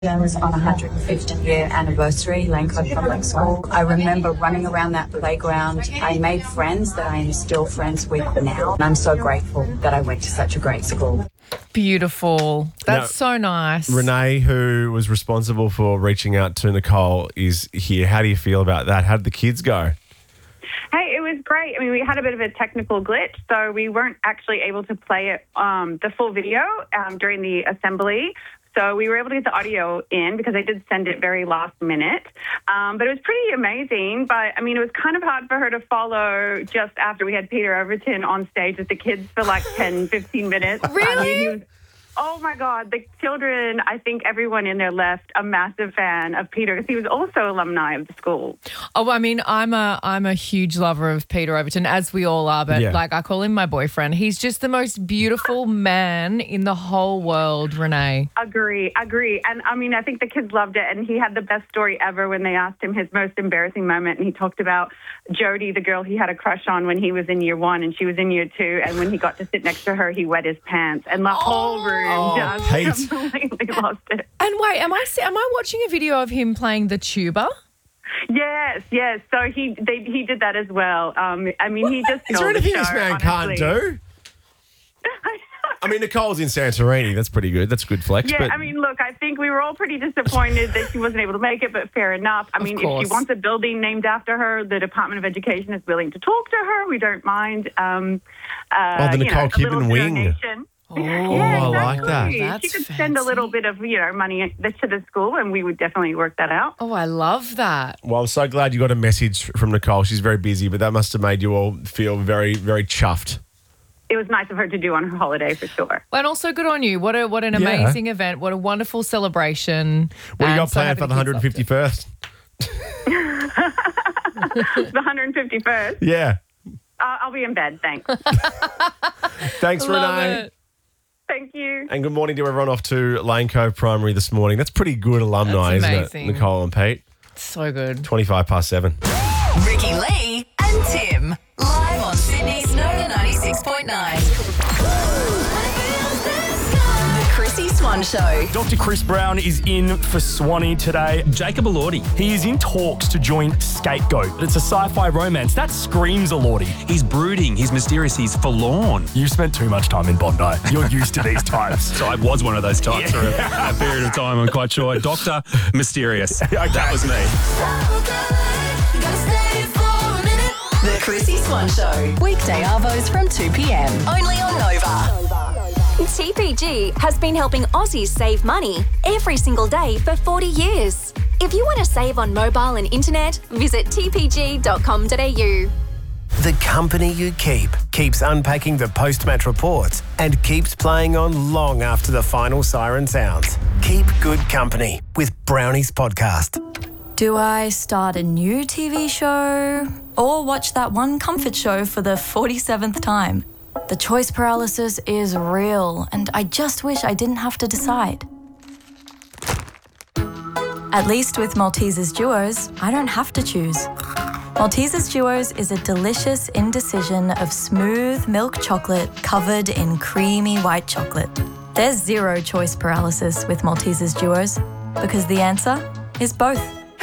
I was on 150th year anniversary, Lane Cove Public School. I remember running around that playground. I made friends that I am still friends with now. And I'm so grateful that I went to such a great school. Beautiful. That's so nice. Renee, who was responsible for reaching out to Nicole, is here. How do you feel about that? How did the kids go? Hey, it was great. I mean, we had a bit of a technical glitch, so we weren't actually able to play it, the full video during the assembly. So we were able to get the audio in because I did send it very last minute. But it was pretty amazing. But, I mean, it was kind of hard for her to follow just after we had Peter Overton on stage with the kids for like 10, 15 minutes. Really? I mean, oh, my God. The children, I think everyone in there left a massive fan of Peter because he was also alumni of the school. Oh, I mean, I'm a huge lover of Peter Overton, as we all are, but like I call him my boyfriend. He's just the most beautiful man in the whole world, Renee. Agree. And I mean, I think the kids loved it. And he had the best story ever when they asked him his most embarrassing moment. And he talked about Jody, the girl he had a crush on when he was in year 1 and she was in year 2. And when he got to sit next to her, he wet his pants. And the whole room just completely lost it. And wait, am I watching a video of him playing the tuba? Yes. So he did that as well. I mean, he just Is there anything this man can't do? I mean, Nicole's in Santorini. That's pretty good. That's a good flex. Yeah, but... I mean, look, I think we were all pretty disappointed that she wasn't able to make it, but fair enough. I mean, if she wants a building named after her, the Department of Education is willing to talk to her. We don't mind. the Nicole Kidman wing. Donation. Oh, yeah, exactly. I like that. That's she could send a little bit of, money to the school and we would definitely work that out. Oh, I love that. Well, I'm so glad you got a message from Nicole. She's very busy, but that must have made you all feel very, very chuffed. It was nice of her to do on her holiday for sure. And also good on you. What an amazing event. What a wonderful celebration. What do you got planned for the 151st? The 151st? Yeah. I'll be in bed, thanks. Thanks, Renee. It. Thank you. And good morning to everyone off to Lane Cove Primary this morning. That's pretty good alumni, isn't it, Nicole and Pete? So good. 7:25. Ricky Lee and Tim, live on Sydney's Nova 96.9. The Chrissy Swan Show. Dr. Chris Brown is in for Swanee today. Jacob Elordi, he is in talks to join Scapegoat. It's a sci-fi romance. That screams Elordi. He's brooding, he's mysterious, he's forlorn. You've spent too much time in Bondi. You're used to these types. So I was one of those types for a period of time, I'm quite sure. Dr. Mysterious. That was me. The Chrissy Swan Show. Weekday arvos from 2 p.m. Only on Nova. TPG has been helping Aussies save money every single day for 40 years. If you want to save on mobile and internet, visit tpg.com.au. The company you keep keeps unpacking the post-match reports and keeps playing on long after the final siren sounds. Keep good company with Brownies Podcast. Do I start a new TV show or watch that one comfort show for the 47th time? The choice paralysis is real, and I just wish I didn't have to decide. At least with Maltesers Duos, I don't have to choose. Maltesers Duos is a delicious indecision of smooth milk chocolate covered in creamy white chocolate. There's zero choice paralysis with Maltesers Duos because the answer is both.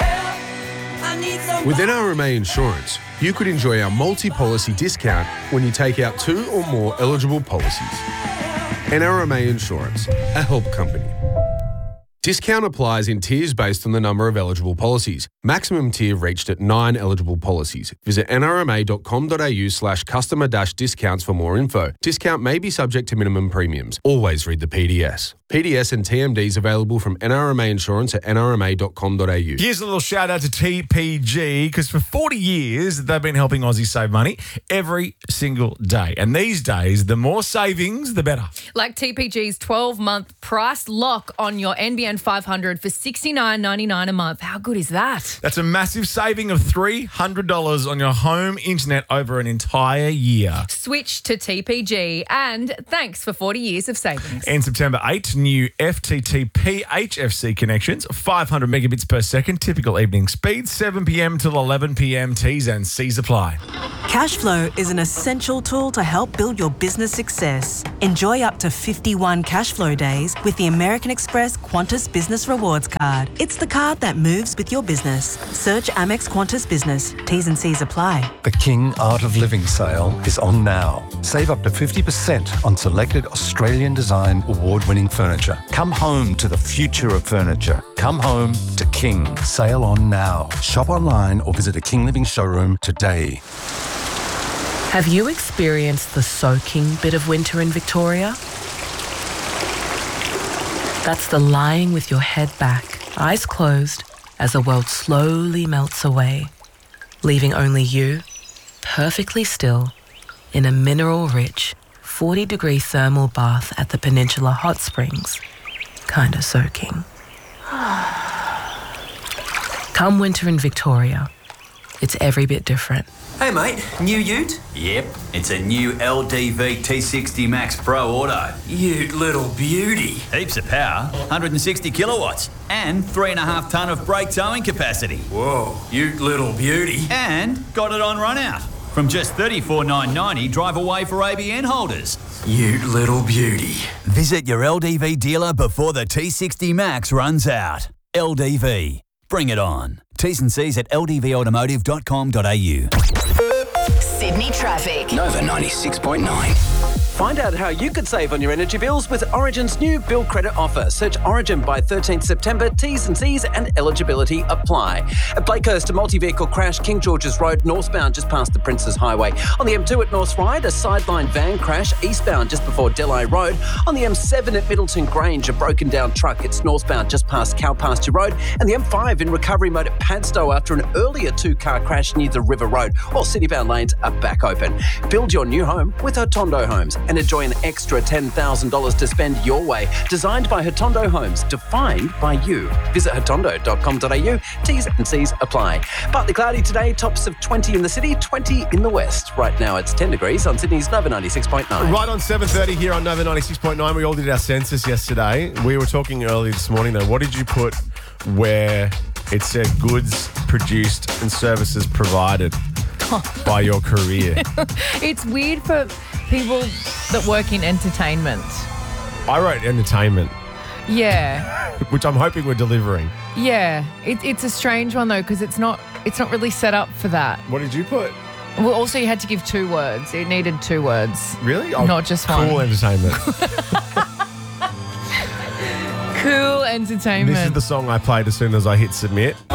With NRMA Insurance, you could enjoy our multi-policy discount when you take out 2 or more eligible policies. NRMA Insurance, a help company. Discount applies in tiers based on the number of eligible policies. Maximum tier reached at 9 eligible policies. Visit nrma.com.au/customer-discounts for more info. Discount may be subject to minimum premiums. Always read the PDS. PDS and TMDs available from NRMA Insurance at nrma.com.au. Here's a little shout out to TPG because for 40 years they've been helping Aussies save money every single day. And these days, the more savings, the better. Like TPG's 12-month price lock on your NBN 500 for $69.99 a month. How good is that? That's a massive saving of $300 on your home internet over an entire year. Switch to TPG and thanks for 40 years of savings. And September 8, new FTTP HFC connections, 500 megabits per second, typical evening speed, 7 p.m. till 11 p.m. T's and C's apply. Cashflow is an essential tool to help build your business success. Enjoy up to 51 Cashflow days with the American Express Qantas Business Rewards Card. It's the card that moves with your business. Search Amex Qantas Business. T's and C's apply. The King Art of Living sale is on now. Save up to 50% on selected Australian design award-winning furniture. Come home to the future of furniture. Come home to King. Sale on now. Shop online or visit a King Living showroom today. Have you experienced the soaking bit of winter in Victoria? That's the lying with your head back, eyes closed, as the world slowly melts away, leaving only you, perfectly still, in a mineral-rich, 40-degree thermal bath at the Peninsula Hot Springs, kinda soaking. Come winter in Victoria, it's every bit different. Hey mate, new ute? Yep, it's a new LDV T60 Max Pro Auto. Ute little beauty. Heaps of power, 160 kilowatts, and 3.5 tonne of brake towing capacity. Whoa, ute little beauty. And got it on run out. From just $34,990 drive away for ABN holders. Ute little beauty. Visit your LDV dealer before the T60 Max runs out. LDV. Bring it on. T's and C's at ldvodautomotive.com.au. Sydney traffic. Nova 96.9. Find out how you could save on your energy bills with Origin's new bill credit offer. Search Origin by 13th September. T's and C's and eligibility apply. At Blakehurst, a multi-vehicle crash, King George's Road, northbound just past the Princes Highway. On the M2 at North Ryde, a sideline van crash, eastbound just before Delhi Road. On the M7 at Middleton Grange, a broken down truck. It's northbound just past Cowpasture Road. And the M5 in recovery mode at Padstow after an earlier two-car crash near the River Road. All citybound lanes are back open. Build your new home with Hotondo Homes and enjoy an extra $10,000 to spend your way. Designed by Hotondo Homes, defined by you. Visit hotondo.com.au. T's and C's apply. Partly cloudy today, tops of 20 in the city, 20 in the west. Right now it's 10 degrees on Sydney's Nova 96.9. Right on 7:30 here on Nova 96.9. We all did our census yesterday. We were talking earlier this morning though. What did you put where it said goods produced and services provided by your career? It's weird for people that work in entertainment. I wrote entertainment. Yeah. Which I'm hoping we're delivering. Yeah. It's a strange one though because it's not really set up for that. What did you put? Well, also you had to give 2 words. It needed 2 words. Really? Not just one. Cool entertainment. Cool entertainment. This is the song I played as soon as I hit submit. Of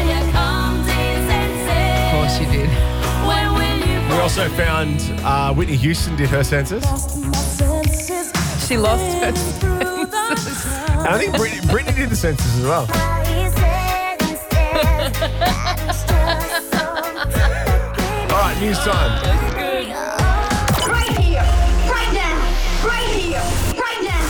course you did. We also found Whitney Houston did her census. She lost her census. And I think Britney did the census as well. All right, news time. Right here, right now, right here, right now.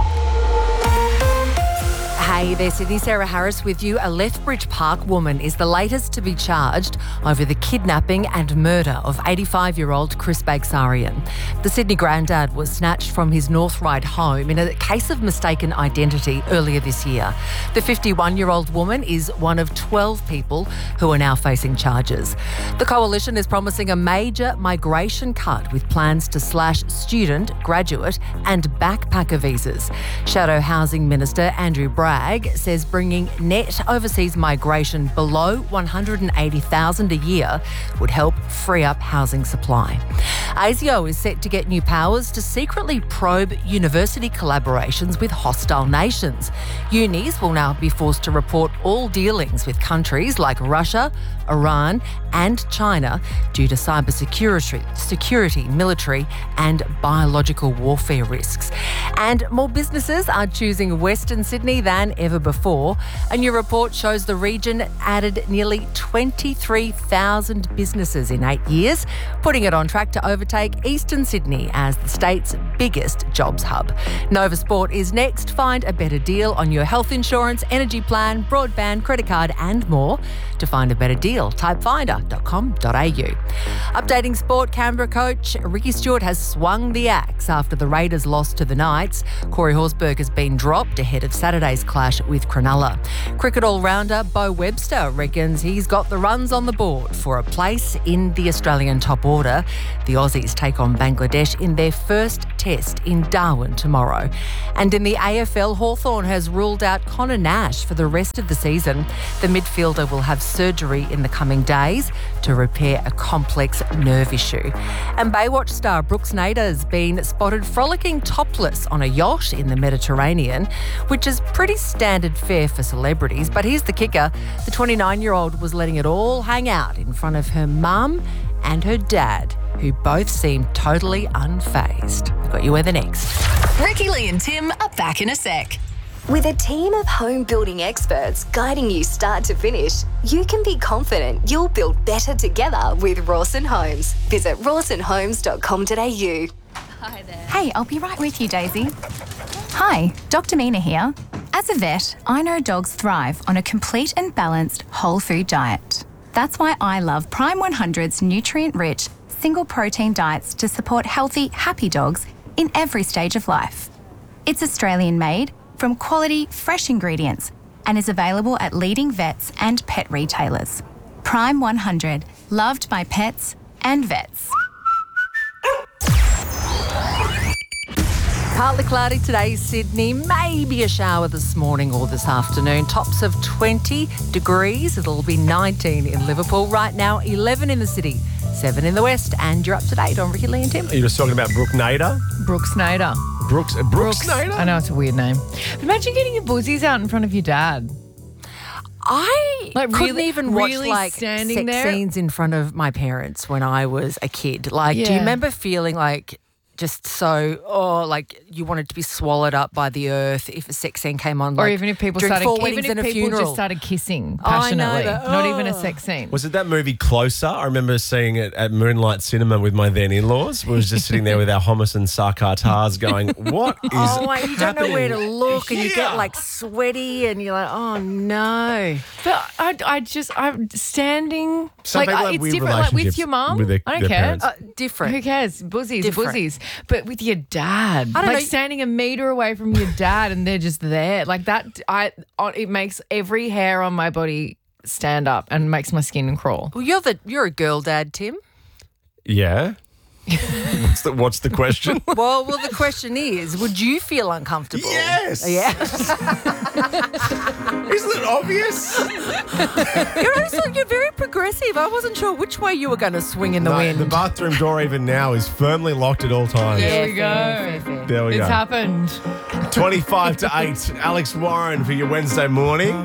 Hey there, Sydney. Sarah Harris with you. A Lethbridge Park woman is the latest to be charged over the kidnapping and murder of 85-year-old Chris Bagsarian. The Sydney granddad was snatched from his North Ryde home in a case of mistaken identity earlier this year. The 51-year-old woman is one of 12 people who are now facing charges. The Coalition is promising a major migration cut with plans to slash student, graduate and backpacker visas. Shadow Housing Minister Andrew Bragg says bringing net overseas migration below 180,000 a year would help free up housing supply. ASIO is set to get new powers to secretly probe university collaborations with hostile nations. Unis will now be forced to report all dealings with countries like Russia, Iran and China due to cybersecurity, military and biological warfare risks. And more businesses are choosing Western Sydney than ever before. A new report shows the region added nearly 23,000 businesses in 8 years, putting it on track to overtake Eastern Sydney as the state's biggest jobs hub. Nova Sport is next. Find a better deal on your health insurance, energy plan, broadband, credit card and more. To find a better deal, type Finder nova.com.au. Updating sport, Canberra coach Ricky Stewart has swung the axe after the Raiders lost to the Knights. Corey Horsburgh has been dropped ahead of Saturday's clash with Cronulla. Cricket all-rounder Bo Webster reckons he's got the runs on the board for a place in the Australian top order. The Aussies take on Bangladesh in their first test in Darwin tomorrow. And in the AFL, Hawthorn has ruled out Connor Nash for the rest of the season. The midfielder will have surgery in the coming days to repair a complex nerve issue. And Baywatch star Brooks Nader has been spotted frolicking topless on a yacht in the Mediterranean, which is pretty standard fare for celebrities. But here's the kicker. The 29-year-old was letting it all hang out in front of her mum and her dad, who both seemed totally unfazed. Got you with the next. Ricky Lee and Tim are back in a sec. With a team of home building experts guiding you start to finish, you can be confident you'll build better together with Rawson Homes. Visit rawsonhomes.com.au. Hi there. Hey, I'll be right with you, Daisy. Hi, Dr. Mina here. As a vet, I know dogs thrive on a complete and balanced whole food diet. That's why I love Prime 100's nutrient-rich, single-protein diets to support healthy, happy dogs in every stage of life. It's Australian-made, from quality, fresh ingredients, and is available at leading vets and pet retailers. Prime 100, loved by pets and vets. Partly cloudy today, Sydney. Maybe a shower this morning or this afternoon. Tops of 20 degrees. It'll be 19 in Liverpool. Right now, 11 in the city, 7 in the west. And you're up to date on Ricky Lee and Tim. Are you just talking about Brooke Nader? Brooks Nader. Brooks Nader? I know it's a weird name. But imagine getting your buzzies out in front of your dad. I couldn't even watch like standing sex there. scenes in front of my parents when I was a kid. Like, do you Yeah. remember feeling like just so, like you wanted to be swallowed up by the earth if a sex scene came on? Or like, even if people during started, four even weddings if and a people funeral. just started kissing I know passionately, that. not even a sex scene. Was it that movie Closer? I remember seeing it at Moonlight Cinema with my then in-laws. We was just sitting there with our hummus and sarkartars going, what is Oh, like, you don't know where to happening look and you here? get like sweaty and you're like, oh no. But I'm standing. Some like, people have it's weird different. Like with relationships your mum, with their I don't care. parents. Different. Who cares? Buzzies, Different. buzzies. But with your dad, I don't like know. standing a meter away from your dad and they're just there, like that. It makes every hair on my body stand up and makes my skin crawl. Well, you're a girl dad, Tim. Yeah. What's the question? Well, the question is, would you feel uncomfortable? Yes. Yeah. Isn't it obvious? You're very progressive. I wasn't sure which way you were going to swing in the No, wind. the bathroom door even now is firmly locked at all times. There we go. Fair. There we It's go. happened. 25 to 8. Alex Warren for your Wednesday morning.